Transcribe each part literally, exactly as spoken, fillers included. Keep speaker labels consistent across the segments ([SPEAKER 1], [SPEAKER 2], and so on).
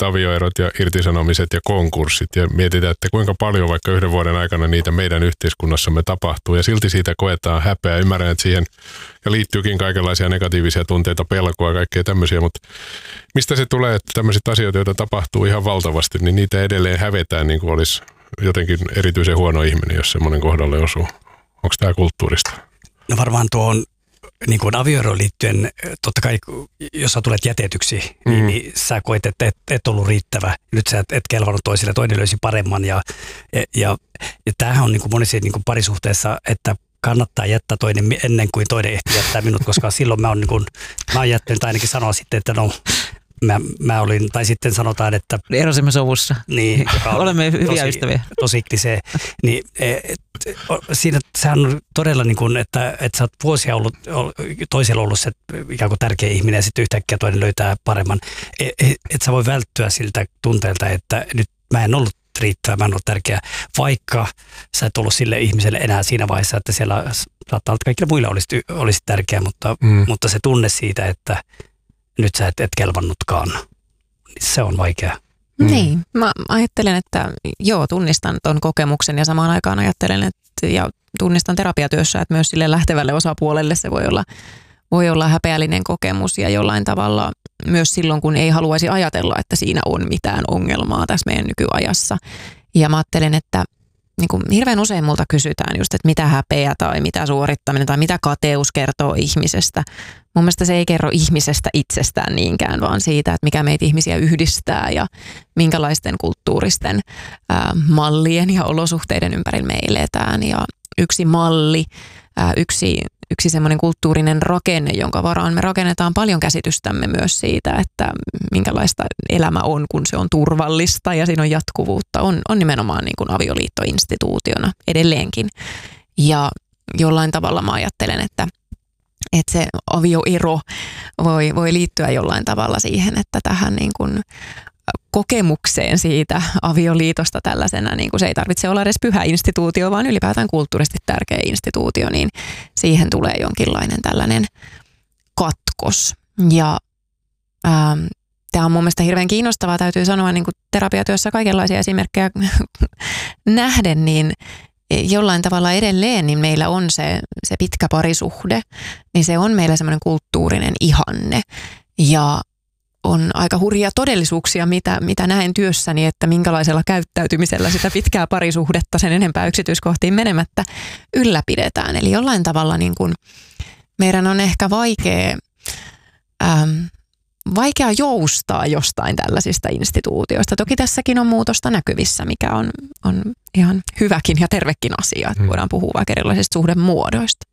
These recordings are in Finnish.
[SPEAKER 1] monet avioerot ja irtisanomiset ja konkurssit ja mietitään, että kuinka paljon vaikka yhden vuoden aikana niitä meidän yhteiskunnassamme tapahtuu ja silti siitä koetaan häpeää. Ymmärrän, että siihen ja liittyykin kaikenlaisia negatiivisia tunteita, pelkoa ja kaikkea tämmöisiä, mutta mistä se tulee, että tämmöiset asioita, joita tapahtuu ihan valtavasti, niin niitä edelleen hävetään niin kuin olisi jotenkin erityisen huono ihminen, jos semmoinen kohdalle osuu. Onko tämä kulttuurista?
[SPEAKER 2] No varmaan tuo on niin kuin avioeroon liittyen, totta kai jos sä tulet jätetyksi, mm-hmm. niin, niin sä koet, että et, et ollut riittävä. Nyt sä et, et kelvannut toisille, toinen löysi paremman. Ja, ja, ja, ja tämähän on niin kuin monissa niin kuin parisuhteessa, että kannattaa jättää toinen ennen kuin toinen ehtii jättää minut, koska silloin mä oon, niin kuin, mä oon jättänyt ainakin sanoa sitten, että no mä, mä olin, tai sitten sanotaan, että
[SPEAKER 3] erosimme sovussa.
[SPEAKER 2] Niin,
[SPEAKER 3] olemme hyviä
[SPEAKER 2] tosi,
[SPEAKER 3] ystäviä.
[SPEAKER 2] Tosi klisee. Niin, et, siinä sehän on todella niin kuin, että, että sä oot vuosia ollut, toisella ollut se ikään kuin tärkeä ihminen ja sitten yhtäkkiä toinen löytää paremman. Että et sä voi välttyä siltä tunteelta, että nyt mä en ollut riittävä, mä en ollut tärkeä, vaikka sä et ollut sille ihmiselle enää siinä vaiheessa, että siellä saattaa olla, että kaikille muille olisi, olisi tärkeä, mutta, mm. mutta se tunne siitä, että nyt sä et, et kelvannutkaan, niin se on vaikea.
[SPEAKER 4] Mm. Niin, mä ajattelen, että joo, tunnistan ton kokemuksen ja samaan aikaan ajattelen, että ja tunnistan terapiatyössä, että myös sille lähtevälle osapuolelle se voi olla, voi olla häpeällinen kokemus ja jollain tavalla myös silloin, kun ei haluaisi ajatella, että siinä on mitään ongelmaa tässä meidän nykyajassa. Ja mä ajattelen, että niin kuin hirveän usein multa kysytään just, että mitä häpeä tai mitä suorittaminen tai mitä kateus kertoo ihmisestä. Mun mielestä se ei kerro ihmisestä itsestään niinkään, vaan siitä, että mikä meitä ihmisiä yhdistää ja minkälaisten kulttuuristen ää, mallien ja olosuhteiden ympärillä me eletään. Ja yksi malli, ää, yksi, yksi semmoinen kulttuurinen rakenne, jonka varaan me rakennetaan paljon käsitystämme myös siitä, että minkälaista elämä on, kun se on turvallista ja siinä on jatkuvuutta, on, on nimenomaan niin kuin avioliitto instituutiona edelleenkin. Ja jollain tavalla mä ajattelen, että että se avioero voi, voi liittyä jollain tavalla siihen, että tähän niin kuin kokemukseen siitä avioliitosta tällaisena, niin kuin se ei tarvitse olla edes pyhä instituutio, vaan ylipäätään kulttuurisesti tärkeä instituutio, niin siihen tulee jonkinlainen tällainen katkos. Ja ähm, tämä on mun mielestä hirveän kiinnostavaa, täytyy sanoa niin kuin terapiatyössä kaikenlaisia esimerkkejä nähden, niin jollain tavalla edelleen niin meillä on se, se pitkä parisuhde, niin se on meillä semmoinen kulttuurinen ihanne. Ja on aika hurjia todellisuuksia, mitä, mitä näen työssäni, että minkälaisella käyttäytymisellä sitä pitkää parisuhdetta sen enempää yksityiskohtiin menemättä ylläpidetään. Eli jollain tavalla niin kuin meidän on ehkä vaikea, ähm, vaikea joustaa jostain tällaisista instituutioista. Toki tässäkin on muutosta näkyvissä, mikä on, on ihan hyväkin ja tervekin asia, että voidaan puhua vaikka erilaisista suhdemuodoista.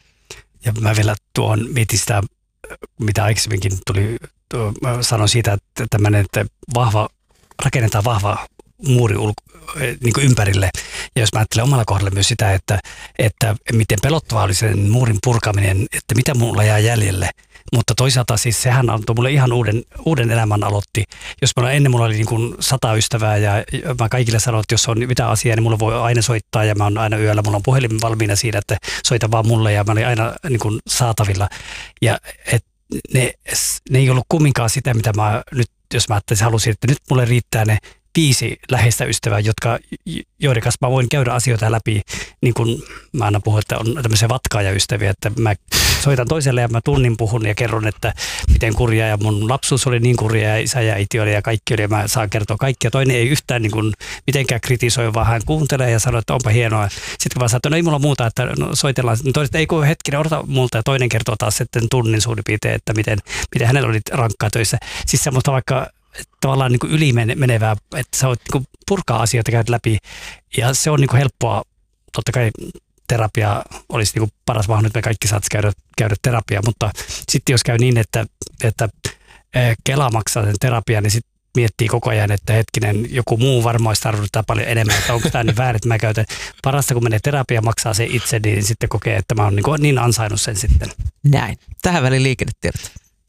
[SPEAKER 2] Ja mä vielä tuohon mietin sitä, mitä aikaisemminkin tuli, tuo, sanoin siitä, että tämmöinen, että vahva, rakennetaan vahva muuri ulko, niin kuin ympärille. Ja jos mä ajattelen omalla kohdalla myös sitä, että, että miten pelottavaa oli sen muurin purkaminen, että mitä mulla jää jäljelle. Mutta toisaalta siis sehän antoi mulle ihan uuden, uuden elämän aloitti. Jos mulla ennen mulla oli niin kuin sata ystävää ja mä kaikille sanoin, että jos on mitään asiaa, niin mulla voi aina soittaa ja mä oon aina yöllä. Mulla on puhelin valmiina siinä, että soita vaan mulle ja mä olin aina niin kuin saatavilla. Ja et ne, ne ei ollut kumminkaan sitä, mitä mä nyt, jos mä ajattelin, halusin, että nyt mulle riittää ne viisi läheistä ystävää, jotka, joiden kanssa mä voin käydä asioita läpi, niin kuin mä aina puhun, että on tämmöisiä vatkaajaystäviä, että mä soitan toiselle ja mä tunnin puhun ja kerron, että miten kurjaa ja mun lapsuus oli niin kurjaa ja isä ja äiti oli ja kaikki oli ja mä saan kertoa kaikkia. Toinen ei yhtään niin kuin mitenkään kritisoi, vaan hän kuuntelee ja sanoo, että onpa hienoa. Sitten kun mä sanon, että no ei mulla muuta, että no, soitellaan. Toinen, että ei kun hetkinen, odota multa ja toinen kertoo taas sitten tunnin suurin piirtein, että miten, miten hänellä oli rankkaa töissä. Siis semmoista vaikka tavallaan niin kuin ylimenevää, että sä voit niin kuin purkaa asioita, käydä läpi ja se on niin kuin helppoa. Totta kai terapia olisi niin kuin paras mahdollisuus, että me kaikki saataisiin käydä, käydä terapiaa, mutta sitten jos käy niin, että, että Kela maksaa sen terapian, niin sitten miettii koko ajan, että hetkinen, joku muu varmaan olisi tarvittaa paljon enemmän, että onko tämä niin väärin, että mä käytän. Parasta, kun menee terapia maksaa se itse, niin sitten kokee, että mä oon niin, niin ansainnut sen sitten.
[SPEAKER 3] Näin. Tähän väliin liikennetiedot.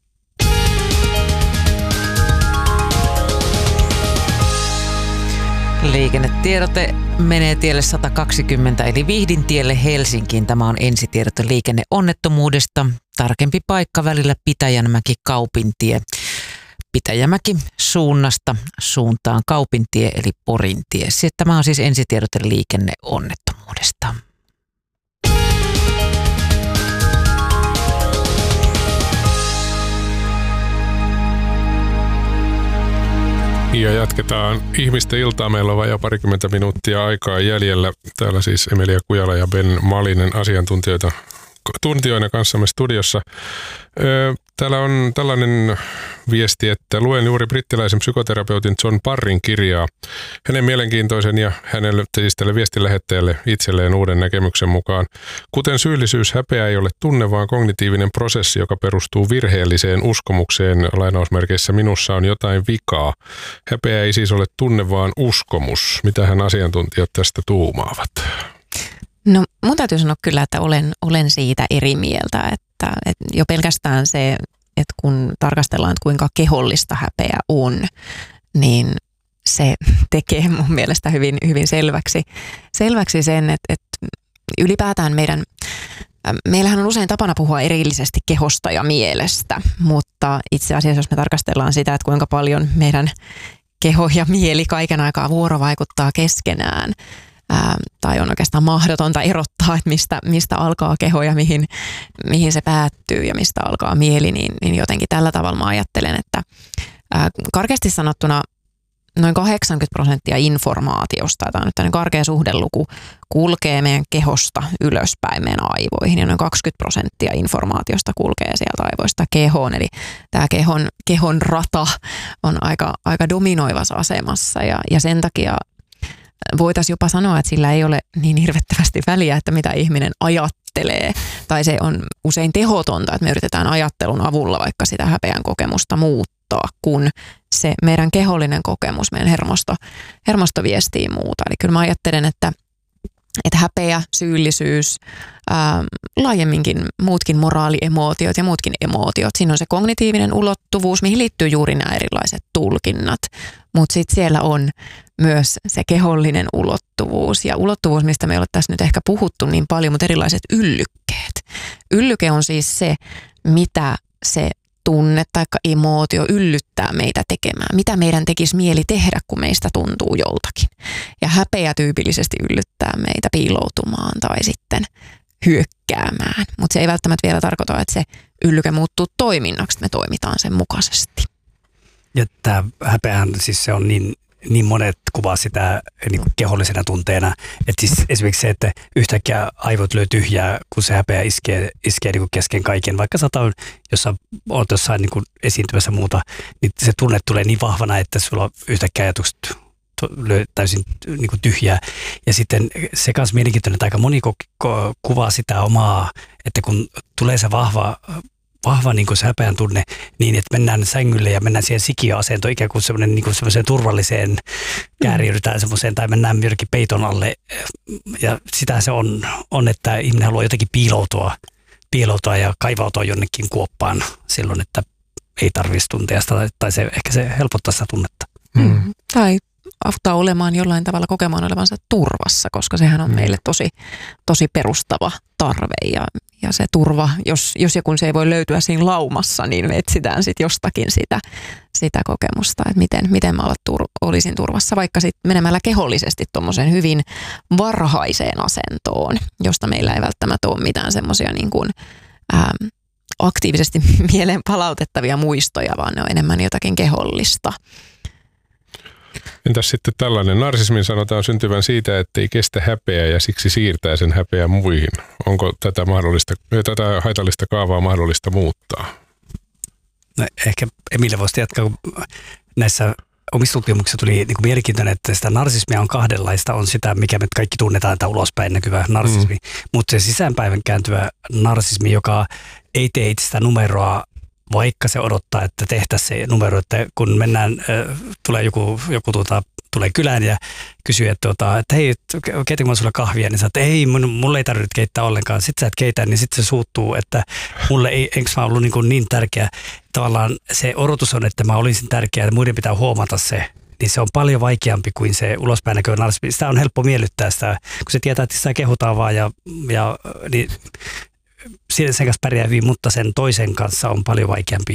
[SPEAKER 3] Liikennetiedote menee tielle sata kaksikymmentä eli Vihdintielle Helsinkiin. Tämä on ensitiedote liikenneonnettomuudesta. Tarkempi paikka välillä Pitäjänmäki Kaupintie. Pitäjämäki suunnasta suuntaan Kaupintie eli Porintie. Tämä on siis ensitiedote liikenneonnettomuudesta.
[SPEAKER 1] Ja jatketaan ihmisten iltaa. Meillä on vajaa parikymmentä minuuttia aikaa jäljellä. Täällä siis Emilia Kujala ja Ben Malinen asiantuntijoita tuntijoina kanssamme studiossa. Täällä on tällainen viesti, että luen juuri brittiläisen psykoterapeutin John Parrin kirjaa. Hänen mielenkiintoisen ja hänelle siis tälle viestinlähettäjälle itselleen uuden näkemyksen mukaan. Kuten syyllisyys, häpeä ei ole tunne, vaan kognitiivinen prosessi, joka perustuu virheelliseen uskomukseen. Lainausmerkeissä minussa on jotain vikaa. Häpeä ei siis ole tunne, vaan uskomus. Mitähän asiantuntijat tästä tuumaavat?
[SPEAKER 4] No mun täytyy sanoa kyllä, että olen, olen siitä eri mieltä, että, että jo pelkästään se, että kun tarkastellaan, että kuinka kehollista häpeä on, niin se tekee mun mielestä hyvin, hyvin selväksi, selväksi sen, että, että ylipäätään meidän, meillähän on usein tapana puhua erillisesti kehosta ja mielestä, mutta itse asiassa jos me tarkastellaan sitä, että kuinka paljon meidän keho ja mieli kaiken aikaa vuorovaikuttaa keskenään, Ää, tai on oikeastaan mahdotonta erottaa, että mistä, mistä alkaa keho ja mihin, mihin se päättyy ja mistä alkaa mieli, niin, niin jotenkin tällä tavalla mä ajattelen, että ää, karkeasti sanottuna noin kahdeksankymmentä prosenttia informaatiosta, tämä on nyt tämmöinen karkea suhdeluku, kulkee meidän kehosta ylöspäin meidän aivoihin ja noin kaksikymmentä prosenttia informaatiosta kulkee sieltä aivoista kehoon, eli tämä kehon, kehon rata on aika, aika dominoivassa asemassa ja, ja sen takia voitaisiin jopa sanoa, että sillä ei ole niin hirvettävästi väliä, että mitä ihminen ajattelee. Tai se on usein tehotonta, että me yritetään ajattelun avulla vaikka sitä häpeän kokemusta muuttaa, kun se meidän kehollinen kokemus, meidän hermosto, hermosto viestii muuta. Eli kyllä mä ajattelen, että, että häpeä, syyllisyys, ää, laajemminkin muutkin moraaliemotiot ja muutkin emootiot. Siinä on se kognitiivinen ulottuvuus, mihin liittyy juuri nämä erilaiset tulkinnat. Mutta sitten siellä on myös se kehollinen ulottuvuus ja ulottuvuus, mistä me ei ole tässä nyt ehkä puhuttu niin paljon, mutta erilaiset yllykkeet. Yllyke on siis se, mitä se tunne tai emootio yllyttää meitä tekemään. Mitä meidän tekisi mieli tehdä, kun meistä tuntuu joltakin. Ja häpeä tyypillisesti yllyttää meitä piiloutumaan tai sitten hyökkäämään. Mutta se ei välttämättä vielä tarkoita, että se yllyke muuttuu toiminnaksi, että me toimitaan sen mukaisesti.
[SPEAKER 2] Ja tämä häpeähän, siis se on niin, niin monet kuvaa sitä niin kuin kehollisena tunteena, että siis esimerkiksi se, että yhtäkkiä aivot lyö tyhjää, kun se häpeä iskee, iskee niin kuin kesken kaiken. Vaikka sä oot jossain, oot jossain niin kuin esiintymässä muuta, niin se tunne tulee niin vahvana, että sulla on yhtäkkiä ajatukset lyö täysin niin kuin tyhjää. Ja sitten se kanssa mielenkiintoinen, että aika moni kuvaa sitä omaa, että kun tulee se vahva vahva niin kuin se häpeän tunne niin, että mennään sängylle ja mennään siihen sikiöasentoon ikään kuin semmoinen niin kuin semmoiseen turvalliseen kääriydytään semmoiseen tai mennään jonnekin peiton alle ja sitä se on, on, että ihminen haluaa jotenkin piiloutua, piiloutua ja kaivautua jonnekin kuoppaan silloin, että ei tarvitsisi tuntea sitä tai se, ehkä se helpottaa sitä tunnetta.
[SPEAKER 4] Mm. Tai auttaa olemaan jollain tavalla kokemaan olevansa turvassa, koska sehän on meille tosi, tosi perustava tarve ja, ja se turva, jos, jos ja kun se ei voi löytyä siinä laumassa, niin me etsitään sitten jostakin sitä, sitä kokemusta, että miten, miten mä tur, olisin turvassa, vaikka sitten menemällä kehollisesti tuommoiseen hyvin varhaiseen asentoon, josta meillä ei välttämättä ole mitään semmoisia niin kuin ää, aktiivisesti mieleen palautettavia muistoja, vaan ne on enemmän jotakin kehollista.
[SPEAKER 1] Entäs sitten tällainen? Narsismin sanotaan syntyvän siitä, että ei kestä häpeää ja siksi siirtää sen häpeän muihin. Onko tätä, mahdollista, tätä haitallista kaavaa mahdollista muuttaa?
[SPEAKER 2] No, ehkä Emilia voisi jatkaa, kun näissä omissa tutkimuksissa tuli niin kuin mielenkiintoinen, että sitä narsismia on kahdenlaista. On sitä, mikä me kaikki tunnetaan, tämä ulospäin näkyvä narsismi, mm. mutta se sisäänpäivän kääntyvä narsismi, joka ei tee itse numeroa, vaikka se odottaa, että tehtäisiin se numero, että kun mennään, äh, tulee joku, joku tuota, tulee kylään ja kysyy, että, tuota, että hei, keitänkö mä sulle kahvia, niin sä että ei, mulle ei tarvitse keittää ollenkaan. Sitten sä et keitä, niin sitten se suuttuu, että mulle ei, enkö mä ollut niin, kuin niin tärkeä. Tavallaan se odotus on, että mä olisin tärkeä ja muiden pitää huomata se, niin se on paljon vaikeampi kuin se ulospäin näköinen narsismi. Sitä on helppo miellyttää sitä, kun se tietää, että sitä kehutaan vaan ja, ja niin, sen kanssa pärjää hyvin, mutta sen toisen kanssa on paljon vaikeampi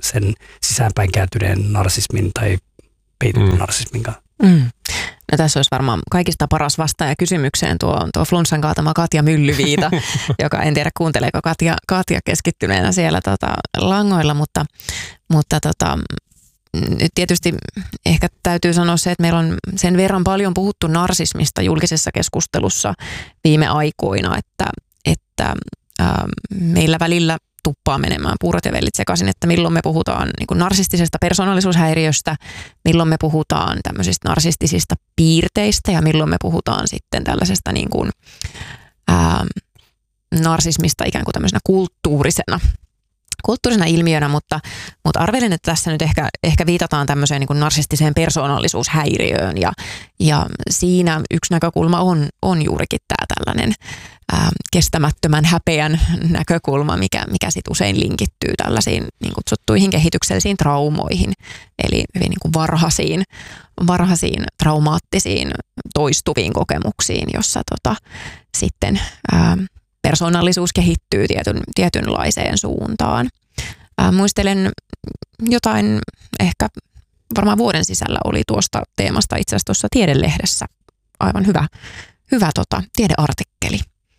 [SPEAKER 2] sen sisäänpäin kääntyneen narsismin tai peitetyn mm. narsismin kanssa.
[SPEAKER 4] Mm. No tässä olisi varmaan kaikista paras vastaaja kysymykseen tuo, tuo flunssan kaatama Katja Myllyviita, joka en tiedä kuunteleeko Katja, Katja keskittyneenä siellä tota, langoilla, mutta, mutta tota, nyt tietysti ehkä täytyy sanoa se, että meillä on sen verran paljon puhuttu narsismista julkisessa keskustelussa viime aikoina, että, että ää, meillä välillä tuppaa menemään puurot ja vellit sekaisin, että milloin me puhutaan niin kuin narsistisesta persoonallisuushäiriöstä, milloin me puhutaan tämmöisistä narsistisista piirteistä ja milloin me puhutaan sitten tällaisesta niin kuin, ää, narsismista ikään kuin tämmöisenä kulttuurisena, kulttuurisena ilmiönä, mutta, mutta arvelen, että tässä nyt ehkä, ehkä viitataan tämmöiseen niin kuin narsistiseen persoonallisuushäiriöön ja, ja siinä yksi näkökulma on, on juurikin tämä tällainen ää, kestämättömän häpeän näkökulma, mikä, mikä sit usein linkittyy tällaisiin niin kutsuttuihin kehityksellisiin traumoihin, eli hyvin niin kuin varhaisiin, varhaisiin traumaattisiin toistuviin kokemuksiin, jossa tota, sitten ää, persoonallisuus kehittyy tietyn, tietynlaiseen suuntaan. Ää, muistelen jotain, ehkä varmaan vuoden sisällä oli tuosta teemasta itse asiassa tuossa Tiedelehdessä aivan hyvä, hyvä tota, tiedeartikkeli.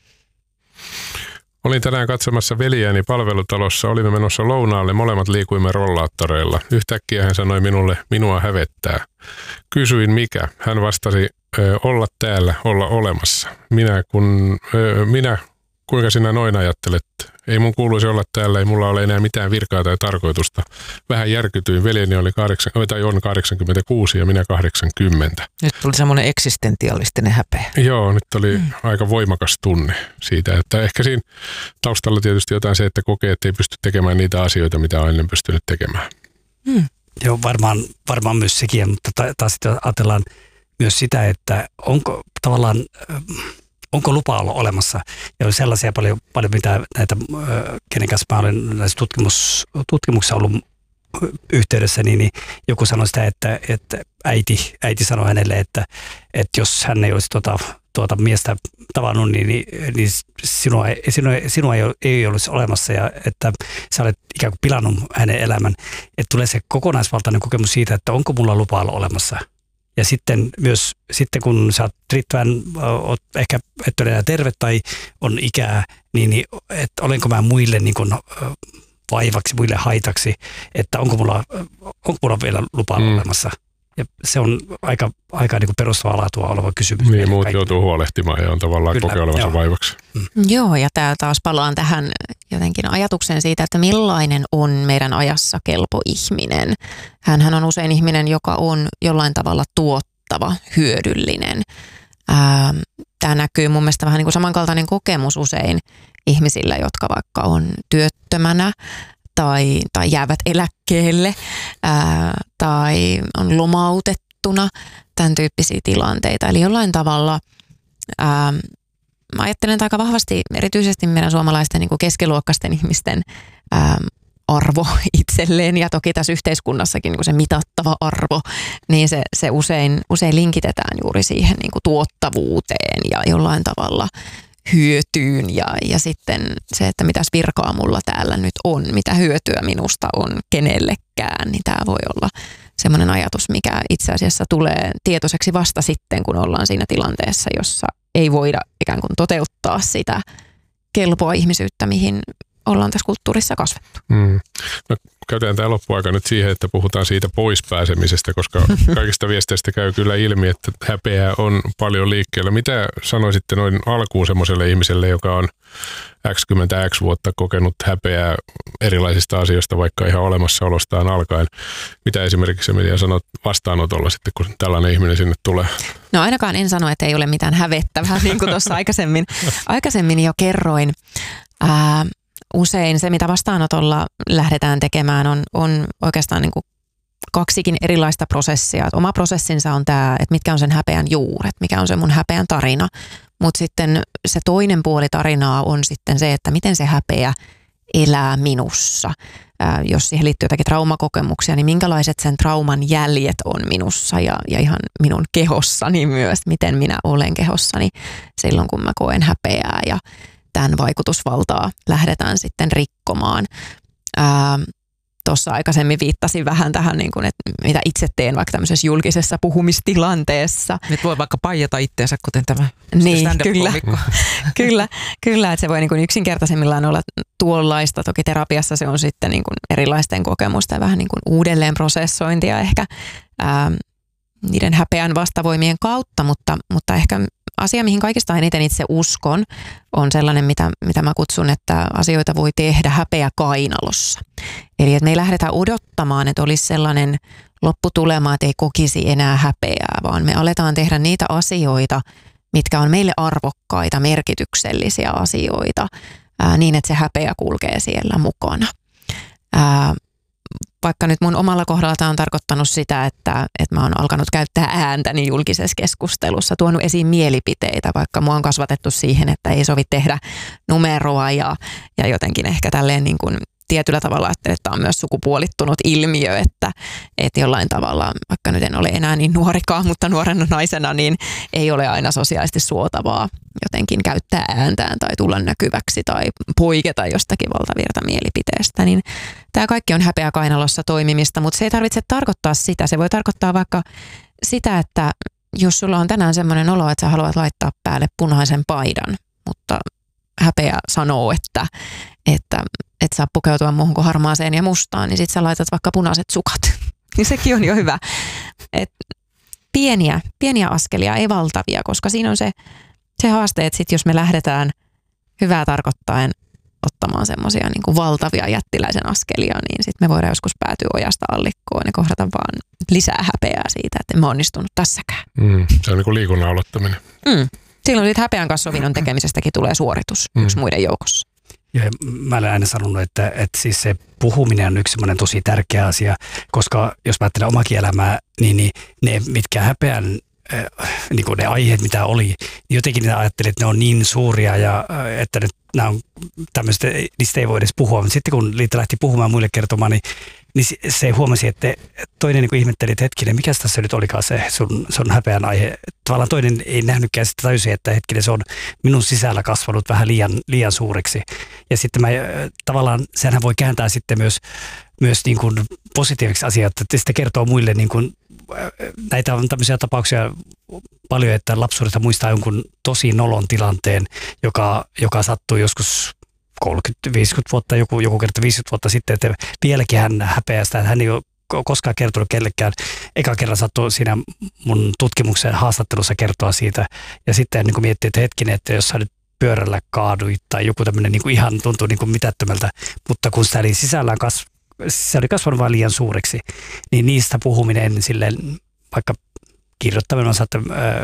[SPEAKER 1] Olin tänään katsomassa veljääni palvelutalossa, olimme menossa lounaalle, molemmat liikuimme rollaattoreilla. Yhtäkkiä hän sanoi minulle, minua hävettää. Kysyin mikä, hän vastasi, olla täällä, olla olemassa. Minä kun, minä kuinka sinä noin ajattelet? Ei mun kuuluisi olla täällä, ei mulla ole enää mitään virkaa tai tarkoitusta. Vähän järkytyin. Veljeni oli kahdeksan, tai on kahdeksankymmentäkuusi ja minä kahdeksankymmentä.
[SPEAKER 3] Nyt tuli semmoinen eksistentialistinen häpeä.
[SPEAKER 1] Joo, nyt oli mm. aika voimakas tunne siitä, että ehkä siinä taustalla tietysti jotain se, että kokee, että ei pysty tekemään niitä asioita, mitä on ennen pystynyt tekemään.
[SPEAKER 2] Mm. Joo, varmaan, varmaan myös sekin, mutta taas sitten ajatellaan myös sitä, että onko tavallaan... Onko lupa olla olemassa? Ja oli sellaisia paljon, paljon mitä näitä, kenen kanssa mä olen näissä tutkimus, tutkimuksissa ollut yhteydessä, niin, niin joku sanoi sitä, että, että äiti, äiti sanoi hänelle, että, että jos hän ei olisi tuota, tuota miestä tavannut, niin, niin, niin sinua, sinua, sinua ei, ei olisi olemassa ja että sä olet ikään kuin pilannut hänen elämän. Että tulee se kokonaisvaltainen kokemus siitä, että onko mulla lupa olla olemassa. Ja sitten myös, sitten kun sä oot riittävän, oot ehkä et ole enää terve tai on ikää, niin, niin että olenko mä muille niin kuin vaivaksi, muille haitaksi, että onko mulla, onko mulla vielä lupa mm. olemassa. Ja se on aika, aika niin kuin perustavaa laatua oleva kysymys.
[SPEAKER 1] Niin, muut kaikki joutuu huolehtimaan ja on tavallaan kokee olevansa joo. vaivaksi.
[SPEAKER 4] Mm. Joo, ja tää taas palaan tähän jotenkin ajatukseen siitä, että millainen on meidän ajassa kelpo ihminen. Hänhän on usein ihminen, joka on jollain tavalla tuottava, hyödyllinen. Tämä näkyy mun mielestä vähän niin kuin samankaltainen kokemus usein ihmisillä, jotka vaikka on työttömänä, tai, tai jäävät eläkkeelle ää, tai on lomautettuna, tämän tyyppisiä tilanteita. Eli jollain tavalla ää, mä ajattelen aika vahvasti erityisesti meidän suomalaisten niin kuin keskiluokkaisten ihmisten ää, arvo itselleen ja toki tässä yhteiskunnassakin niin kuin se mitattava arvo, niin se, se usein, usein linkitetään juuri siihen niin kuin tuottavuuteen ja jollain tavalla hyötyyn ja, ja sitten se, että mitäs virkaa mulla täällä nyt on, mitä hyötyä minusta on kenellekään, niin tämä voi olla semmoinen ajatus, mikä itse asiassa tulee tietoiseksi vasta sitten, kun ollaan siinä tilanteessa, jossa ei voida ikään kuin toteuttaa sitä kelpoa ihmisyyttä, mihin ollaan tässä kulttuurissa kasvettu.
[SPEAKER 1] Mm. No, käytetään tämä loppuaika nyt siihen, että puhutaan siitä poispääsemisestä, koska kaikista viesteistä käy kyllä ilmi, että häpeää on paljon liikkeellä. Mitä sanoisitte noin alkuun semmoiselle ihmiselle, joka on X kymmentä X vuotta kokenut häpeää erilaisista asioista, vaikka ihan olemassaolostaan alkaen? Mitä esimerkiksi Emilia sanot vastaanotolla sitten, kun tällainen ihminen sinne tulee?
[SPEAKER 4] No ainakaan en sano, että ei ole mitään hävettävää, niin kuin tuossa aikaisemmin, aikaisemmin jo kerroin. Ää, Usein se, mitä vastaanotolla lähdetään tekemään, on, on oikeastaan niin kuin kaksikin erilaista prosessia. Et oma prosessinsa on tämä, että mitkä on sen häpeän juuret, mikä on se mun häpeän tarina. Mutta sitten se toinen puoli tarinaa on sitten se, että miten se häpeä elää minussa. Ää, jos siihen liittyy jotakin traumakokemuksia, niin minkälaiset sen trauman jäljet on minussa ja, ja ihan minun kehossani myös, miten minä olen kehossani silloin, kun mä koen häpeää ja tämän vaikutusvaltaa lähdetään sitten rikkomaan. Ää, tuossa aikaisemmin viittasin vähän tähän, niin kuin, että mitä itse teen vaikka tämmöisessä julkisessa puhumistilanteessa.
[SPEAKER 3] Nyt voi vaikka paijata itteensä, kuten tämä
[SPEAKER 4] niin, kyllä, kyllä, kyllä, että se voi niin kuin yksinkertaisemmillaan olla tuollaista. Toki terapiassa se on sitten niin kuin erilaisten kokemusten vähän niin kuin uudelleenprosessointia ehkä ää, niiden häpeän vastavoimien kautta, mutta, mutta ehkä asia, mihin kaikista eniten itse uskon, on sellainen, mitä, mitä mä kutsun, että asioita voi tehdä häpeä kainalossa. Eli että me ei lähdetä odottamaan, että olisi sellainen lopputulema, että ei kokisi enää häpeää, vaan me aletaan tehdä niitä asioita, mitkä on meille arvokkaita, merkityksellisiä asioita, ää, niin että se häpeä kulkee siellä mukana. Ää, Vaikka nyt mun omalla kohdalla tämä on tarkoittanut sitä, että, että mä oon alkanut käyttää ääntäni julkisessa keskustelussa, tuonut esiin mielipiteitä, vaikka mua on kasvatettu siihen, että ei sovi tehdä numeroa ja, ja jotenkin ehkä tälleen niin kuin tietyllä tavalla, että tämä on myös sukupuolittunut ilmiö, että, että jollain tavalla, vaikka nyt en ole enää niin nuorikaan, mutta nuorena naisena, niin ei ole aina sosiaalisesti suotavaa jotenkin käyttää ääntään tai tulla näkyväksi tai poiketa jostakin valtavirta mielipiteestä, niin tämä kaikki on häpeä kainalossa toimimista, mutta se ei tarvitse tarkoittaa sitä. Se voi tarkoittaa vaikka sitä, että jos sulla on tänään semmoinen olo, että sä haluat laittaa päälle punaisen paidan, mutta häpeä sanoo, että, että et saa pukeutua muuhun kuin harmaaseen ja mustaan, niin sit sä laitat vaikka punaiset sukat. Niin sekin on jo hyvä. Et pieniä, pieniä askelia, ei valtavia, koska siinä on se, se haaste, että sit jos me lähdetään hyvää tarkoittaen ottamaan semmoisia niin kuin valtavia jättiläisen askelia, niin sitten me voidaan joskus päätyä ojasta allikkoon ja kohdata vaan lisää häpeää siitä, että en mä onnistunut tässäkään.
[SPEAKER 1] Mm, se on niin kuin liikunnan aloittaminen.
[SPEAKER 4] Mm. Silloin siitä häpeän kanssa sovinnon tekemisestäkin tulee suoritus mm. yksi muiden joukossa.
[SPEAKER 2] Ja mä olen aina sanonut, että, että siis se puhuminen on yksi semmoinen tosi tärkeä asia, koska jos mä ajattelen omakin elämää, niin, niin ne, mitkä häpeän, äh, niin kuin ne aiheet, mitä oli, niin jotenkin ne ajattelin, että ne on niin suuria ja äh, että nyt nämä on tämmöiset, niistä ei voi edes puhua. Mutta sitten kun Liita lähti puhumaan muille kertomaan, niin, niin se huomasi, että toinen niin kuin ihmetteli, että hetkinen, mikä tässä nyt olikaan se sun, sun häpeän aihe. Tavallaan toinen ei nähnytkään sitä täysin, että hetkinen, se on minun sisällä kasvanut vähän liian, liian suureksi. Ja sitten mä tavallaan, sehän voi kääntää sitten myös, myös niin kuin positiiviseksi asiat, että sitä kertoo muille niin kuin, näitä on tämmöisiä tapauksia paljon, että lapsuudesta muistaa jonkun tosi nolon tilanteen, joka, joka sattui joskus kolmekymmentä viisikymmentä vuotta, joku, joku kerta viisikymmentä vuotta sitten, että vieläkin hän häpeää sitä, että hän ei ole koskaan kertonut kellekään. Eka kerran sattui siinä mun tutkimuksen haastattelussa kertoa siitä, ja sitten niin miettii, että hetkinen, että jos sä nyt pyörällä kaaduit tai joku tämmöinen niin ihan tuntuu niin mitättömältä, mutta kun sitä oli sisällään kas, se oli kasvanut vain liian suureksi, niin niistä puhuminen silleen, vaikka kirjoittaminen saattaa,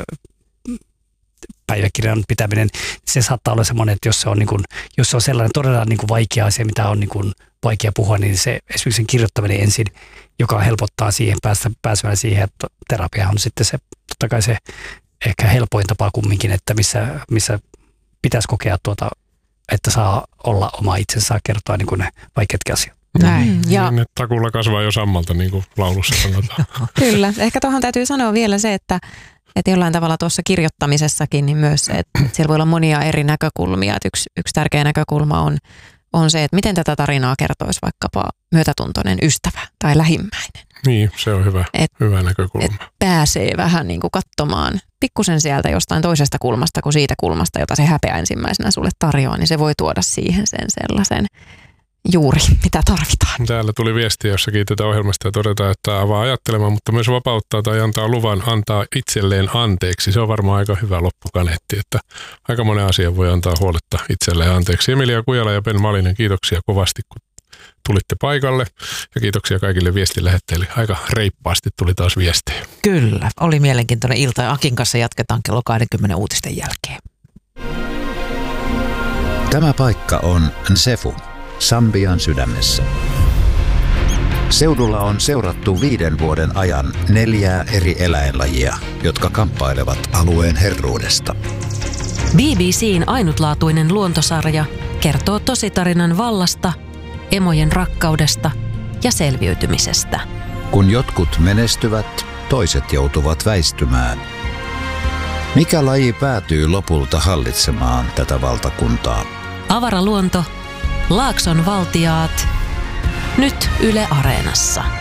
[SPEAKER 2] päiväkirjan pitäminen, se saattaa olla semmoinen, että jos se on, niin kuin, jos se on sellainen todella niin kuin vaikea asia, mitä on niin kuin vaikea puhua, niin se esimerkiksi sen kirjoittaminen ensin, joka helpottaa siihen, päästä, pääsemään siihen, että terapia on sitten se, totta kai se ehkä helpoin tapa kumminkin, että missä, missä pitäisi kokea tuota, että saa olla oma itsensä, saa kertoa niin kuin ne vaikeatkin asiat.
[SPEAKER 4] Näin. Ja
[SPEAKER 1] niin, takulla kasvaa jo sammalta, niin kuin laulussa sanotaan.
[SPEAKER 4] Kyllä. Ehkä tuohon täytyy sanoa vielä se, että, että jollain tavalla tuossa kirjoittamisessakin niin myös se, että siellä voi olla monia eri näkökulmia. Että yksi, yksi tärkeä näkökulma on, on se, että miten tätä tarinaa kertoisi vaikkapa myötätuntoinen ystävä tai lähimmäinen.
[SPEAKER 1] Niin, se on hyvä, et, hyvä näkökulma.
[SPEAKER 4] Et pääsee vähän niin kuin katsomaan pikkusen sieltä jostain toisesta kulmasta kuin siitä kulmasta, jota se häpeä ensimmäisenä sulle tarjoaa, niin se voi tuoda siihen sen sellaisen juuri, mitä tarvitaan.
[SPEAKER 1] Täällä tuli viestiä, jossa kiitetään ohjelmasta ja todetaan, että avaa ajattelemaan, mutta myös vapauttaa tai antaa luvan antaa itselleen anteeksi. Se on varmaan aika hyvä loppukaneetti, että aika monen asian voi antaa huoletta itselleen anteeksi. Emilia Kujala ja Ben Malinen, kiitoksia kovasti, kun tulitte paikalle ja kiitoksia kaikille viestinlähettäjille. Aika reippaasti tuli taas viestejä.
[SPEAKER 3] Kyllä, oli mielenkiintoinen ilta ja Akin kanssa jatketaan kello kaksikymmentä uutisten jälkeen.
[SPEAKER 5] Tämä paikka on Nsefu, Sambian sydämessä. Seudulla on seurattu viiden vuoden ajan neljää eri eläinlajia, jotka kamppailevat alueen herruudesta.
[SPEAKER 6] B B C:n ainutlaatuinen luontosarja kertoo tositarinan vallasta, emojen rakkaudesta ja selviytymisestä.
[SPEAKER 5] Kun jotkut menestyvät, toiset joutuvat väistymään. Mikä laji päätyy lopulta hallitsemaan tätä valtakuntaa?
[SPEAKER 6] Avaraluonto, Laakson valtiaat Nyt Yle Areenassa.